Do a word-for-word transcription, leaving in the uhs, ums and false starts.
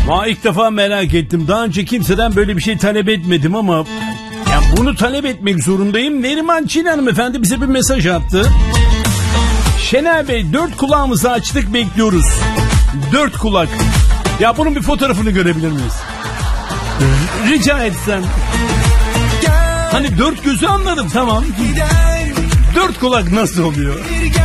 Aa, ilk defa merak ettim. Daha önce kimseden böyle bir şey talep etmedim ama ya bunu talep etmek zorundayım. Neriman Çin hanımefendi bize bir mesaj attı. Şener Bey, dört kulağımızı açtık, bekliyoruz. Dört kulak. Ya bunun bir fotoğrafını görebilir miyiz? Rica etsem. Hani dört gözü anladım, tamam. Dört kulak nasıl oluyor?